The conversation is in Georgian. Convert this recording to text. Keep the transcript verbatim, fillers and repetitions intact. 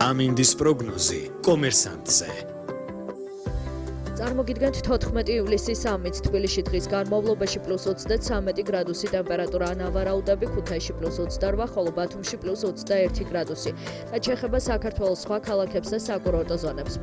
ამინდის პროგნოზი კომერსანტზე. წარმოგიდგენთ თოთხმეტი ივლისის სამით თბილისში დღის განმავლობაში პლუს ოცდათვრამეტი გრადუსი ტემპერატურა ნავარაუდები, ქუთაისში პლუს ოცდაოთხ, ხოლო ბათუმში პლუს ოცდაერთი გრადუსი. რაც შეეხება საქართველოს სხვა ქალაქებს და საკურორტო ზონებს.